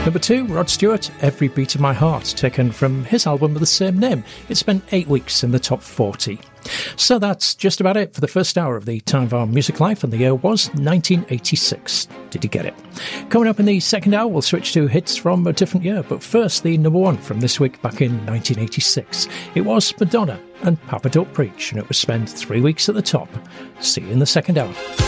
Number 2, Rod Stewart, Every Beat of My Heart, taken from his album with the same name. It spent 8 weeks in the top 40. So that's just about it for the first hour of the Time of Our Music Life, and the year was 1986. Did you get it? Coming up in the second hour, we'll switch to hits from a different year, but first, the number 1 from this week back in 1986. It was Madonna and Papa Don't Preach, and it was spent 3 weeks at the top. See you in the second hour.